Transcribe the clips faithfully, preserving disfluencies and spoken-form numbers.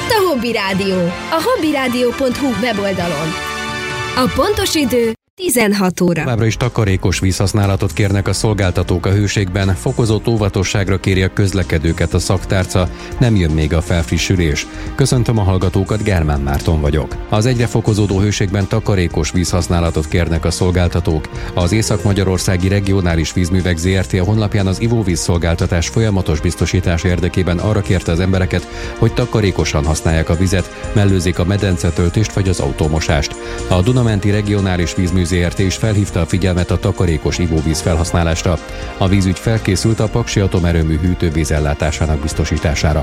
Itt a Hobby Rádió, a hobbyradio pont hu weboldalon. A pontos idő tizenhat óra. Továbbra is takarékos vízhasználatot kérnek a szolgáltatók a hőségben, fokozott óvatosságra kéri a közlekedőket a szaktárca, nem jön még a felfrissülés. Köszöntöm a hallgatókat, Germán Márton vagyok. Az egyre fokozódó hőségben takarékos vízhasználatot kérnek a szolgáltatók. Az Észak-Magyarországi Regionális Vízművek zé er té a honlapján az ivóvíz szolgáltatás folyamatos biztosítása érdekében arra kérte az embereket, hogy takarékosan használják a vizet, mellőzzék a medencetöltést vagy az autómosást. A Duna-menti Regionális Vízmű zé er té is felhívta a figyelmet a takarékos ivóvíz felhasználásra. A vízügy felkészült a Paksi atomerőmű hűtővíz ellátásának biztosítására.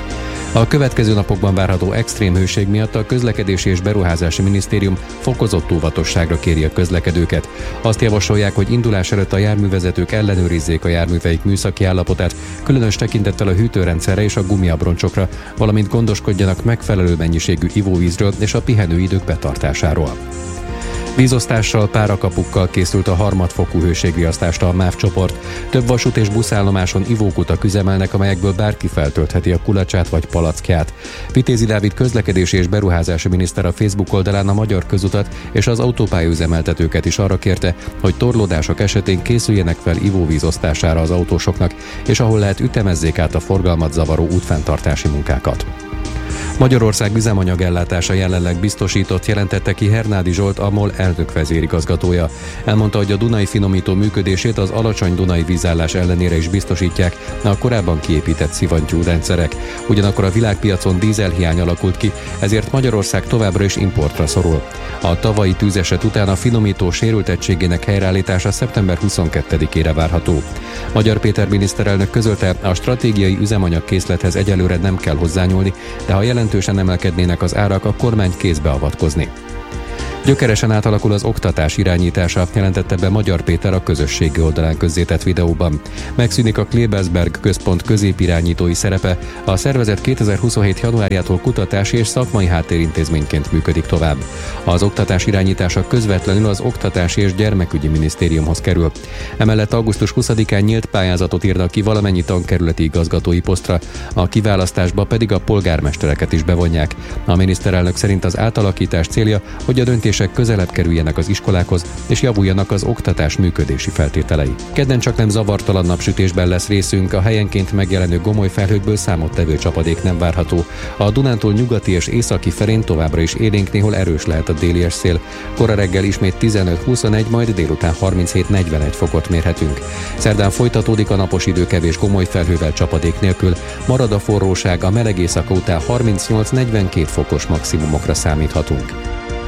A következő napokban várható extrém hőség miatt a Közlekedési és Beruházási Minisztérium fokozott óvatosságra kéri a közlekedőket. Azt javasolják, hogy indulás előtt a járművezetők ellenőrizzék a járműveik műszaki állapotát, különös tekintettel a hűtőrendszerre és a gumiabroncsokra, valamint gondoskodjanak megfelelő mennyiségű ivóvízről és a pihenőidők betartásáról. Vízosztással, párakapukkal készült a harmadfokú hőségriasztásra a MÁV csoport. Több vasút és buszállomáson ivókutak üzemelnek, amelyekből bárki feltöltheti a kulacsát vagy palackját. Vitézi Dávid közlekedési és beruházási miniszter a Facebook oldalán a Magyar Közutat és az autópályaüzemeltetőket is arra kérte, hogy torlódások esetén készüljenek fel ivóvíz osztására az autósoknak, és ahol lehet, ütemezzék át a forgalmat zavaró útfenntartási munkákat. Magyarország üzemanyagellátása jelenleg biztosított, jelentette ki Hernádi Zsolt, a MOL elnök vezérigazgatója. Elmondta, hogy a Dunai finomító működését az alacsony dunai vízállás ellenére is biztosítják a korábban kiépített szivattyúrendszerek. Ugyanakkor a világpiacon dízelhiány alakult ki, ezért Magyarország továbbra is importra szorul. A tavalyi tűzeset után a finomító sérültettségének helyreállítása szeptember huszonkettedikére várható. Magyar Péter miniszterelnök közölte, a stratégiai üzemanyagkészlethez egyelőre nem kell hozzányúlni, de ha jelentősen emelkednének az árak, a kormány kézbe avatkozni. Gyökeresen átalakul az oktatás irányítása, jelentette be Magyar Péter a közösségi oldalán közzétett videóban. Megszűnik a Klebersberg központ középirányítói szerepe, a szervezet kétezer-huszonhét januárjától kutatási és szakmai háttérintézményként működik tovább. Az oktatás irányítása közvetlenül az Oktatási és Gyermekügyi Minisztériumhoz kerül. Emellett augusztus huszadikán nyílt pályázatot írnak ki valamennyi tankerületi igazgatói posztra, a kiválasztásba pedig a polgármestereket is bevonják. A miniszterelnök szerint az átalakítás célja, hogy a döntések közelebb kerüljenek az iskolákhoz, és javuljanak az oktatás működési feltételei. Kedden csak nem zavartalan napsütésben lesz részünk, a helyenként megjelenő gomoly felhőkből számottevő csapadék nem várható. A Dunántúl nyugati és északi felén továbbra is élénk, néhol erős lehet a délies szél. Kora reggel ismét tizenöt-huszonegy, majd délután harminchét-negyvenegy fokot mérhetünk. Szerdán folytatódik a napos idő kevés gomoly felhővel, csapadék nélkül. Marad a forróság, a meleg éjszaka után harmincnyolc-negyvenkét fokos maximumokra számíthatunk.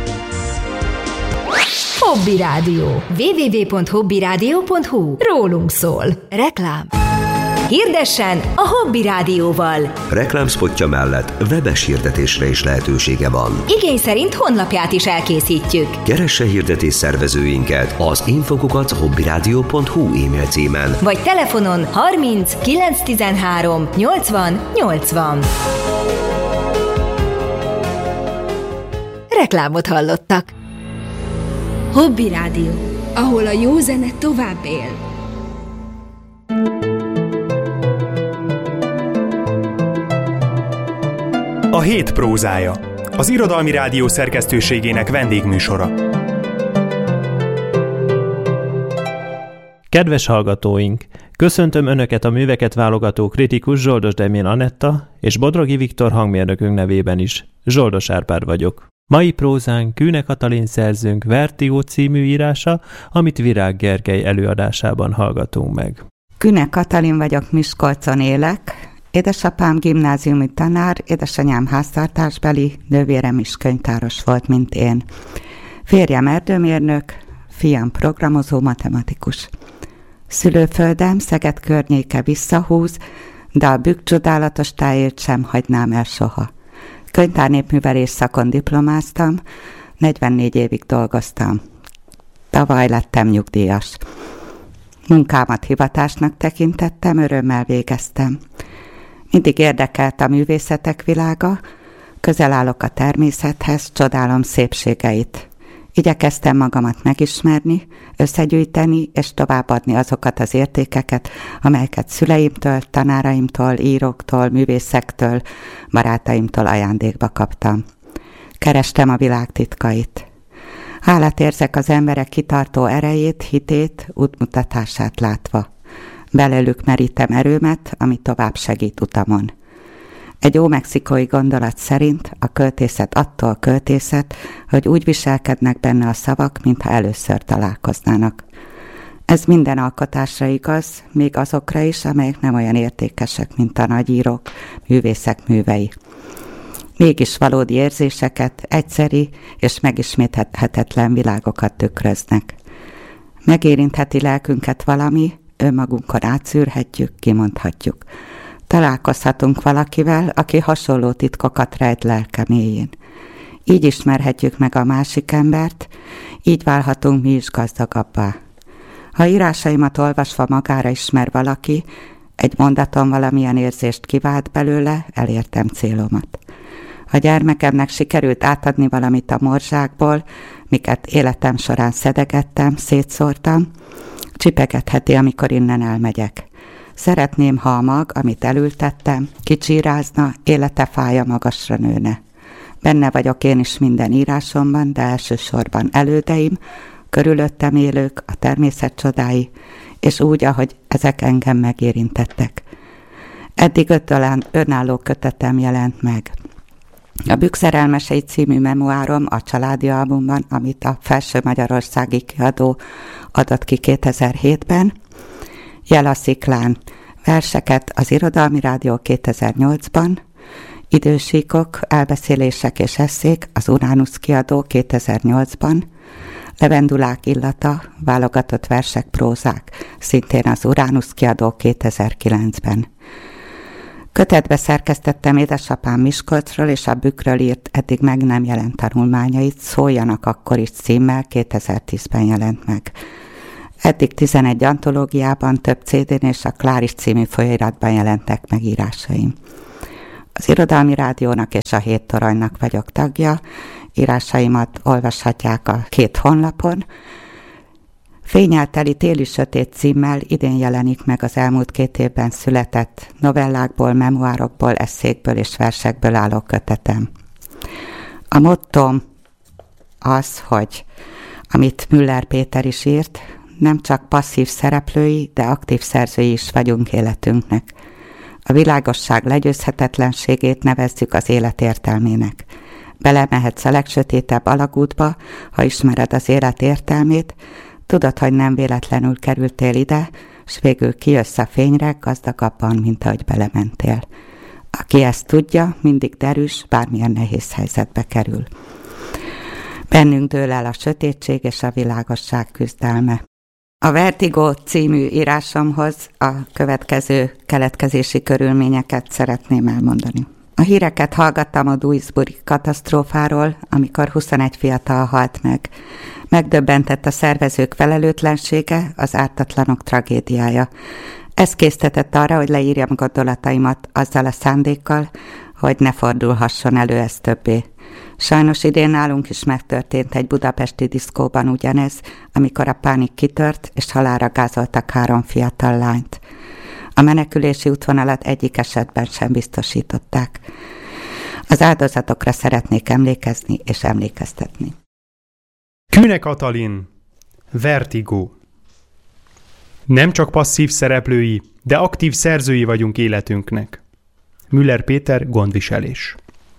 Hobby Rádió. double-u double-u double-u pont hobbyradio pont hu. Rólunk szól. Reklám. Hirdessen a Hobby Rádióval. Reklámspotja mellett webes hirdetésre is lehetősége van. Igény szerint honlapját is elkészítjük. Keresse hirdetés szervezőinket az infokukat hobbyradio pont hu e-mail címen. Vagy telefonon harminc kilencszáztizenhárom nyolcvan nyolcvan. Reklámot hallottak. Hobby Rádió, ahol a jó zene tovább él. A hét prózája, az Irodalmi Rádió szerkesztőségének vendégműsora. Kedves hallgatóink! Köszöntöm Önöket a műveket válogató kritikus Zsoldos Demjén Anetta és Bodrogi Viktor hangmérnökünk nevében is. Zsoldos Árpád vagyok. Mai prózánk Kühne Katalin szerzőnk Vertigo című írása, amit Virág Gergely előadásában hallgatunk meg. Kühne Katalin vagyok, Miskolcon élek. Édesapám gimnáziumi tanár, édesanyám háztartásbeli, nővérem is könyvtáros volt, mint én. Férjem erdőmérnök, fiam programozó matematikus. Szülőföldem Szeged környéke visszahúz, de a bükk csodálatos tájét sem hagynám el soha. Könyvtárnépművelés szakon diplomáztam, negyvennégy évig dolgoztam. Tavaly lettem nyugdíjas. Munkámat hivatásnak tekintettem, örömmel végeztem. Mindig érdekelt a művészetek világa, közel állok a természethez, csodálom szépségeit. Igyekeztem magamat megismerni, összegyűjteni és továbbadni azokat az értékeket, amelyeket szüleimtől, tanáraimtól, íróktól, művészektől, barátaimtól ajándékba kaptam. Kerestem a világ titkait. Hálát érzek az emberek kitartó erejét, hitét, útmutatását látva. Belőlük merítem erőmet, ami tovább segít utamon. Egy ómexikói gondolat szerint a költészet attól költészet, hogy úgy viselkednek benne a szavak, mintha először találkoznának. Ez minden alkotásra igaz, még azokra is, amelyek nem olyan értékesek, mint a nagyírók, művészek művei. Mégis valódi érzéseket, egyszeri és megismételhetetlen világokat tükröznek. Megérintheti lelkünket valami, önmagunkon átszűrhetjük, kimondhatjuk. Találkozhatunk valakivel, aki hasonló titkokat rejt lelke mélyén. Így ismerhetjük meg a másik embert, így válhatunk mi is gazdagabbá. Ha írásaimat olvasva magára ismer valaki, egy mondaton valamilyen érzést kivált belőle, elértem célomat. Ha gyermekemnek sikerült átadni valamit a morzsákból, miket életem során szedegettem, szétszórtam, csipegetheti, amikor innen elmegyek. Szeretném, ha a mag, amit elültettem, kicsírázna, élete fája magasra nőne. Benne vagyok én is minden írásomban, de elsősorban elődeim, körülöttem élők, a természet csodái, és úgy, ahogy ezek engem megérintettek. Eddig öt önálló kötetem jelent meg. A Bükkszerelmesei című memoárom a családi albumban, amit a Felső Magyarországi Kiadó adott ki kétezer-hétben, Jel a sziklán, verseket az Irodalmi Rádió kétezer-nyolcban, Idősíkok, elbeszélések és esszék az Uránusz Kiadó kétezer-nyolcban, Levendulák illata, válogatott versek, prózák, szintén az Uránusz Kiadó kétezer-kilencben. Kötetbe szerkesztettem édesapám Miskolcról és a Bükkről írt eddig meg nem jelent tanulmányait, Szóljanak akkor is címmel kétezer-tízben jelent meg. Eddig tizenegy antológiában, több cé dén és a Kláris című folyóiratban jelentek meg írásaim. Az Irodalmi Rádiónak és a Hét Toronynak vagyok tagja, írásaimat olvashatják a két honlapon. Fényel teli téli sötét címmel idén jelenik meg az elmúlt két évben született novellákból, memoárokból, esszékből és versekből álló kötetem. A mottom az, hogy amit Müller Péter is írt, nem csak passzív szereplői, de aktív szerzői is vagyunk életünknek. A világosság legyőzhetetlenségét nevezzük az élet értelmének. Belemehetsz a legsötétebb alagútba, ha ismered az élet értelmét, tudod, hogy nem véletlenül kerültél ide, s végül kijössz a fényre gazdagabban, mint ahogy belementél. Aki ezt tudja, mindig derűs, bármilyen nehéz helyzetbe kerül. Bennünk dől el a sötétség és a világosság küzdelme. A Vertigo című írásomhoz a következő keletkezési körülményeket szeretném elmondani. A híreket hallgattam a Duisburgi katasztrófáról, amikor huszonegy fiatal halt meg. Megdöbbentett a szervezők felelőtlensége, az ártatlanok tragédiája. Ez késztetett arra, hogy leírjam gondolataimat azzal a szándékkal, hogy ne fordulhasson elő ez többé. Sajnos idén nálunk is megtörtént egy budapesti diszkóban ugyanez, amikor a pánik kitört, és halálra gázoltak három fiatal lányt. A menekülési útvonalat egyik esetben sem biztosították. Az áldozatokra szeretnék emlékezni és emlékeztetni. Kühne Katalin, Vertigo. Nem csak passzív szereplői, de aktív szerzői vagyunk életünknek. Müller Péter, gondviselés.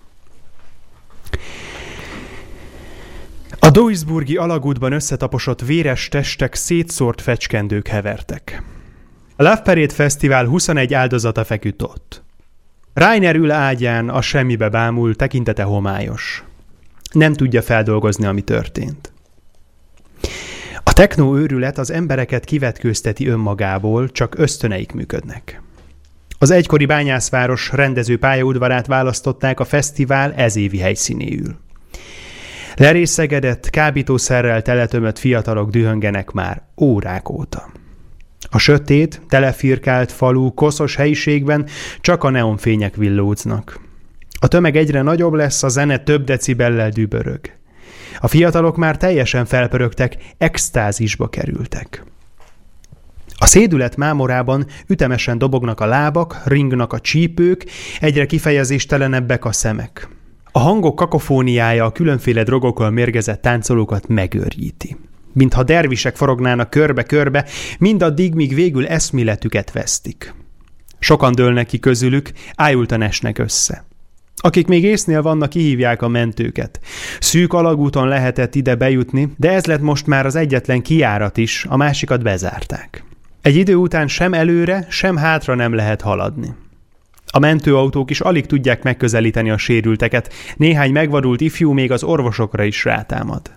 A duisburgi alagútban összetaposott véres testek szétszórt fecskendők hevertek. A Love Parade Fesztivál huszonegy áldozata feküdt ott. Rainer ül ágyán, a semmibe bámul, tekintete homályos. Nem tudja feldolgozni, ami történt. A techno őrület az embereket kivetkőzteti önmagából, csak ösztöneik működnek. Az egykori bányászváros rendező pályaudvarát választották a fesztivál ezévi helyszínéül. Lerészegedett, kábítószerrel teletömött fiatalok dühöngenek már órák óta. A sötét, telefirkált falu, koszos helyiségben csak a neonfények villódznak. A tömeg egyre nagyobb lesz, a zene több decibellel dübörög. A fiatalok már teljesen felpörögtek, extázisba kerültek. A szédület mámorában ütemesen dobognak a lábak, ringnak a csípők, egyre kifejezéstelenebbek a szemek. A hangok kakofóniája a különféle drogokkal mérgezett táncolókat megőrjíti. Mintha dervisek forognának körbe-körbe, mindaddig, míg végül eszméletüket vesztik. Sokan dőlnek ki közülük, ájultan esnek össze. Akik még észnél vannak, kihívják a mentőket. Szűk alagúton lehetett ide bejutni, de ez lett most már az egyetlen kijárat is, a másikat bezárták. Egy idő után sem előre, sem hátra nem lehet haladni. A mentőautók is alig tudják megközelíteni a sérülteket, néhány megvadult ifjú még az orvosokra is rátámad.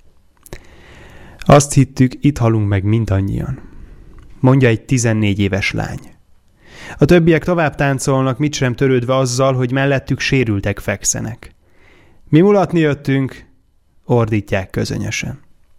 Azt hittük, itt halunk meg mindannyian, mondja egy tizennégy éves lány. A többiek tovább táncolnak, mit sem törődve azzal, hogy mellettük sérültek fekszenek. Mi mulatni jöttünk, ordítják közönösen.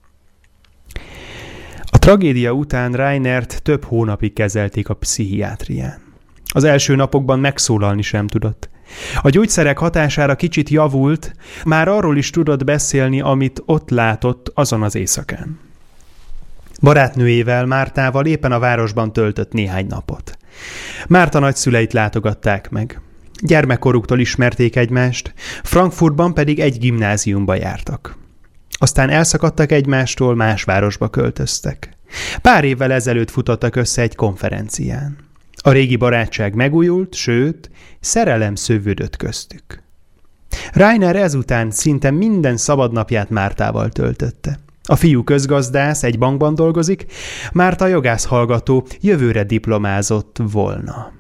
A tragédia után Rainert több hónapig kezelték a pszichiátrián. Az első napokban megszólalni sem tudott. A gyógyszerek hatására kicsit javult, már arról is tudott beszélni, amit ott látott azon az éjszakán. Barátnőjével, Mártával éppen a városban töltött néhány napot. Márta nagyszüleit látogatták meg. Gyermekkoruktól ismerték egymást, Frankfurtban pedig egy gimnáziumba jártak. Aztán elszakadtak egymástól, más városba költöztek. Pár évvel ezelőtt futottak össze egy konferencián. A régi barátság megújult, sőt, szerelem szövődött köztük. Rainer ezután szinte minden szabadnapját Mártával töltötte. A fiú közgazdász, egy bankban dolgozik, Márta jogászhallgató, jövőre diplomázott volna.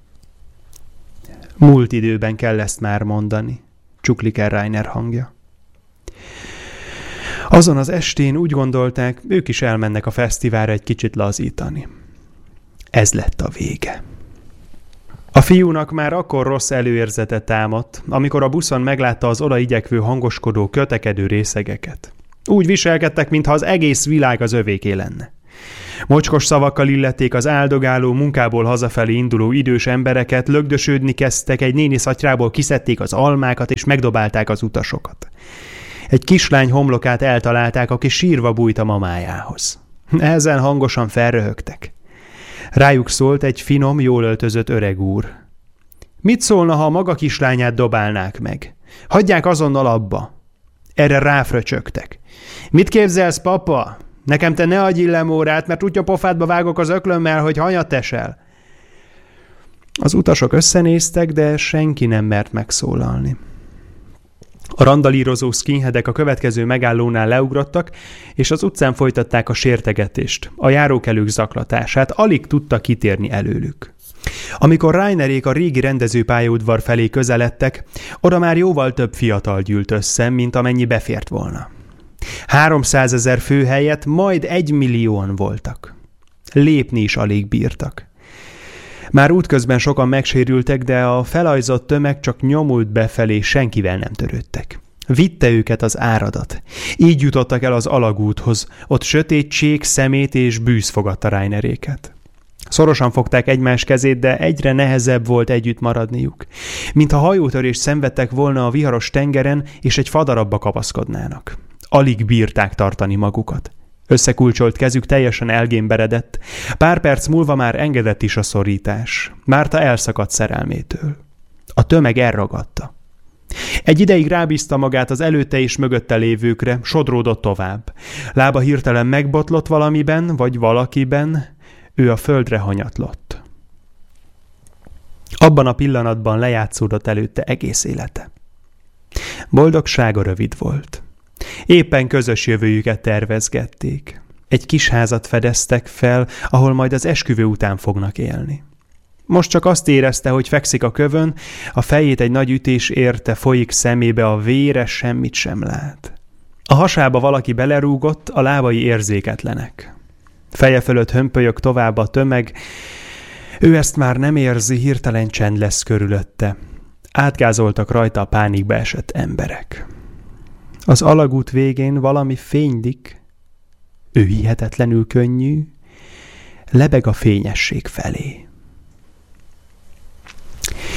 Múlt időben kell ezt már mondani, csuklik el Rainer hangja. Azon az estén úgy gondolták, ők is elmennek a fesztiválra egy kicsit lazítani. Ez lett a vége. A fiúnak már akkor rossz előérzete támadt, amikor a buszon meglátta az oda igyekvő hangoskodó, kötekedő részegeket. Úgy viselkedtek, mintha az egész világ az övéké lenne. Mocskos szavakkal illették az áldogáló, munkából hazafelé induló idős embereket, lögdösödni kezdtek, egy néni szatyrából kiszedték az almákat és megdobálták az utasokat. Egy kislány homlokát eltalálták, aki sírva bújt a mamájához. Ezen hangosan felröhögtek. Rájuk szólt egy finom, jól öltözött öreg úr. Mit szólna, ha a maga kislányát dobálnák meg? Hagyják azonnal abba. Erre ráfröcsögtek. Mit képzelsz, papa? Nekem te ne adj illemórát, mert útja pofádba vágok az öklömmel, hogy hanyat esel. Az utasok összenéztek, de senki nem mert megszólalni. A randalírozó skinheadek a következő megállónál leugrottak, és az utcán folytatták a sértegetést, a járókelők zaklatását, alig tudta kitérni előlük. Amikor Rainerék a régi rendezőpályaudvar felé közeledtek, oda már jóval több fiatal gyűlt össze, mint amennyi befért volna. Háromszázezer fő helyett majd egymillióan voltak. Lépni is alig bírtak. Már útközben sokan megsérültek, de a felajzott tömeg csak nyomult befelé, senkivel nem törődtek. Vitte őket az áradat. Így jutottak el az alagúthoz, ott sötétség, szemét és bűz fogadta Raineréket. Szorosan fogták egymás kezét, de egyre nehezebb volt együtt maradniuk. Mintha hajótörést szenvedtek volna a viharos tengeren, és egy fadarabba kapaszkodnának. Alig bírták tartani magukat. Összekulcsolt kezük teljesen elgémberedett. Pár perc múlva már engedett is a szorítás. Márta elszakadt szerelmétől. A tömeg elragadta. Egy ideig rábízta magát az előtte és mögötte lévőkre, sodródott tovább. Lába hirtelen megbotlott valamiben, vagy valakiben, ő a földre hanyatlott. Abban a pillanatban lejátszódott előtte egész élete. Boldogsága rövid volt. Éppen közös jövőjüket tervezgették. Egy kis házat fedeztek fel, ahol majd az esküvő után fognak élni. Most csak azt érezte, hogy fekszik a kövön, a fejét egy nagy ütés érte, folyik szemébe a vére, semmit sem lát. A hasába valaki belerúgott, a lábai érzéketlenek. Feje fölött hömpölyög tovább a tömeg, ő ezt már nem érzi, hirtelen csend lesz körülötte. Átgázoltak rajta a pánikba esett emberek. Az alagút végén valami fénylik, ő hihetetlenül könnyű, lebeg a fényesség felé.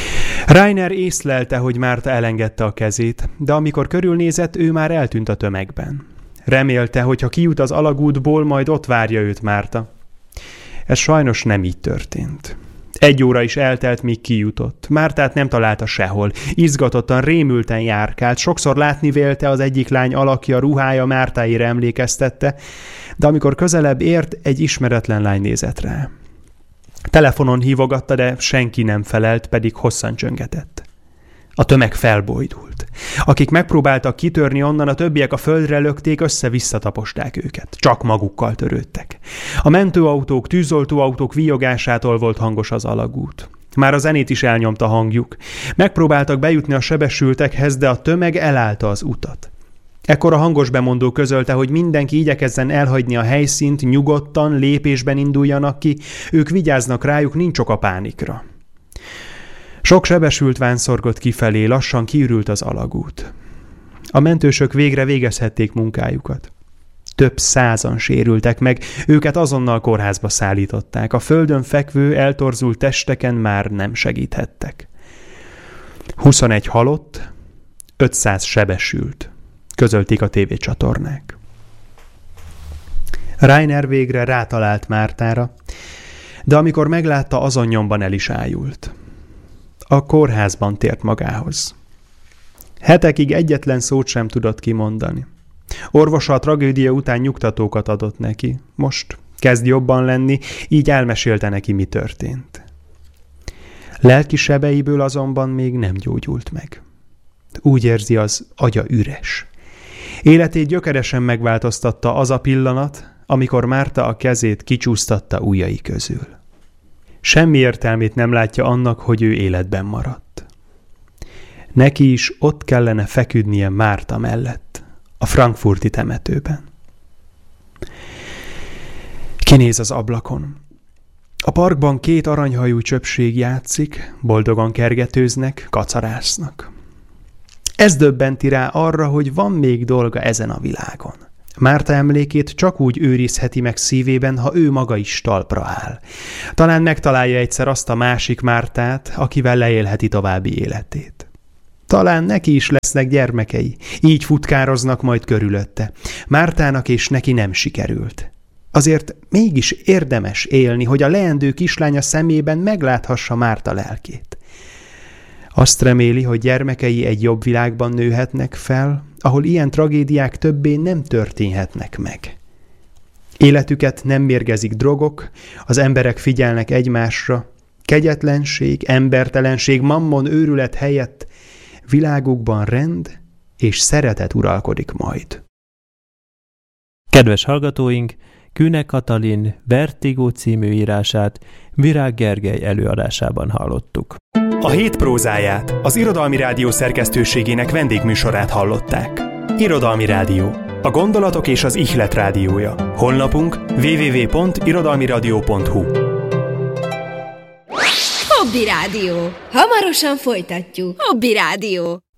Rainer észlelte, hogy Márta elengedte a kezét, de amikor körülnézett, ő már eltűnt a tömegben. Remélte, hogy ha kijut az alagútból, majd ott várja őt Márta. Ez sajnos nem így történt. Egy óra is eltelt, míg kijutott. Mártát nem találta sehol. Izgatottan, rémülten járkált. Sokszor látni vélte, az egyik lány alakja, ruhája Mártáira emlékeztette, de amikor közelebb ért, egy ismeretlen lány nézett rá. Telefonon hívogatta, de senki nem felelt, pedig hosszan csöngetett. A tömeg felbojdult. Akik megpróbáltak kitörni onnan, a többiek a földre lökték, össze-visszataposták őket. Csak magukkal törődtek. A mentőautók, tűzoltóautók víjogásától volt hangos az alagút. Már a zenét is elnyomta hangjuk. Megpróbáltak bejutni a sebesültekhez, de a tömeg elállta az utat. Ekkor a hangos bemondó közölte, hogy mindenki igyekezzen elhagyni a helyszínt, nyugodtan, lépésben induljanak ki, ők vigyáznak rájuk, nincs ok a pánikra. Sok sebesült vánszorgott kifelé, lassan kiürült az alagút. A mentősök végre végezhették munkájukat. Több százan sérültek meg, őket azonnal kórházba szállították. A földön fekvő, eltorzult testeken már nem segíthettek. huszonegy halott, ötszáz sebesült, közölték a tévécsatornák. Rainer végre rátalált Mártára, de amikor meglátta, azon nyomban el is ájult. A kórházban tért magához. Hetekig egyetlen szót sem tudott kimondani. Orvosa a tragédia után nyugtatókat adott neki. Most kezd jobban lenni, így elmesélte neki, mi történt. Lelki sebeiből azonban még nem gyógyult meg. Úgy érzi, az agya üres. Életét gyökeresen megváltoztatta az a pillanat, amikor Márta a kezét kicsúsztatta ujjai közül. Semmi értelmét nem látja annak, hogy ő életben maradt. Neki is ott kellene feküdnie Márta mellett, a frankfurti temetőben. Kinéz az ablakon. A parkban két aranyhajú csöpség játszik, boldogan kergetőznek, kacarásznak. Ez döbbenti rá arra, hogy van még dolga ezen a világon. Márta emlékét csak úgy őrizheti meg szívében, ha ő maga is talpra áll. Talán megtalálja egyszer azt a másik Mártát, akivel leélheti további életét. Talán neki is lesznek gyermekei, így futkároznak majd körülötte. Mártának és neki nem sikerült. Azért mégis érdemes élni, hogy a leendő kislánya szemében megláthassa Márta lelkét. Azt reméli, hogy gyermekei egy jobb világban nőhetnek fel, ahol ilyen tragédiák többé nem történhetnek meg. Életüket nem mérgezik drogok, az emberek figyelnek egymásra, kegyetlenség, embertelenség, mammon őrület helyett világukban rend és szeretet uralkodik majd. Kedves hallgatóink, Kühne Katalin Vertigo című írását Virág Gergely előadásában hallottuk. A hét prózáját, az Irodalmi Rádió szerkesztőségének vendégműsorát hallották. Irodalmi Rádió, a gondolatok és az ihlet rádiója. Honlapunk double-u double-u double-u pont irodalmiradio pont hu. Hobby Rádió. Hamarosan folytatjuk. Hobby Rádió.